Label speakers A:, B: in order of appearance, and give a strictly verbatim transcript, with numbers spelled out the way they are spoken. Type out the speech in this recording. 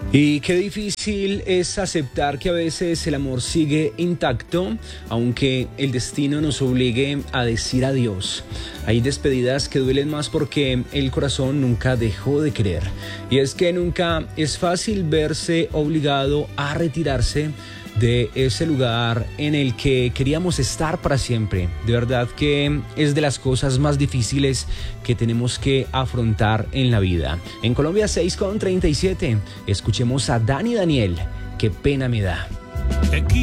A: Y qué difícil es aceptar que a veces el amor sigue intacto, aunque el destino nos obligue a decir adiós. Hay despedidas que duelen más porque el corazón nunca dejó de querer. Y es que nunca es fácil verse obligado a retirarse de ese lugar en el que queríamos estar para siempre. De verdad que es de las cosas más difíciles que tenemos que afrontar en la vida. En Colombia, seis con treinta y siete, escuchemos a Dani Daniel. Qué pena me da.